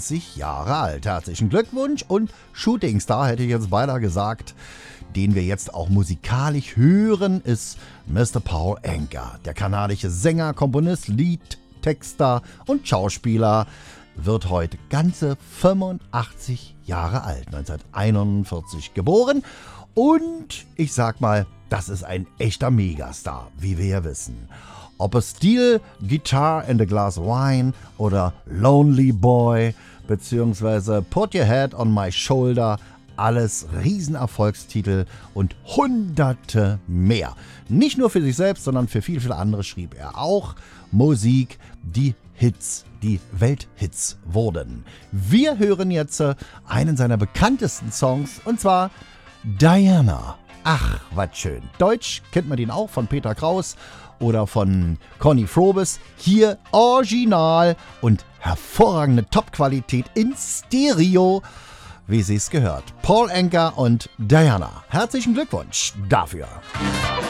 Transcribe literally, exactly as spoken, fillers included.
zwanzig Jahre alt. Herzlichen Glückwunsch und Shootingstar hätte ich jetzt beinahe gesagt. Den wir jetzt auch musikalisch hören, ist Mister Paul Anka. Der kanadische Sänger, Komponist, Liedtexter und Schauspieler wird heute ganze fünfundachtzig Jahre alt, neunzehnhunderteinundvierzig geboren. Und ich sag mal, das ist ein echter Megastar, wie wir ja wissen. Ob es Steel, Guitar and a Glass of Wine oder Lonely Boy beziehungsweise Put Your Head on My Shoulder, alles Riesenerfolgstitel und hunderte mehr. Nicht nur für sich selbst, sondern für viele, viele andere schrieb er auch Musik, die Hits, die Welthits wurden. Wir hören jetzt einen seiner bekanntesten Songs und zwar Diana. Ach, was schön. Deutsch kennt man den auch von Peter Kraus oder von Conny Frobes. Hier original und hervorragende Top-Qualität in Stereo, wie sie es gehört. Paul Anka und Diana. Herzlichen Glückwunsch dafür.